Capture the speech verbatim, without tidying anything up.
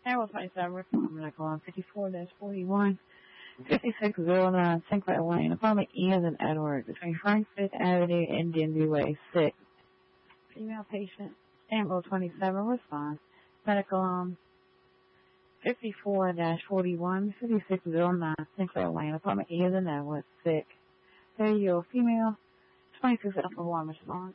Arrow twenty-seven, reform medical on fifty-four dash forty-one, fifty-six oh nine, Sinclair Lane, apartment Ian and Edward, between Frankfurt Avenue and Denby Way, six. Female patient, Arrow twenty-seven, response, medical on fifty-four dash forty-one, fifty-six oh nine, Sinclair Lane, apartment Ian and Edward, six. There you go, female, twenty-six alpha one, response.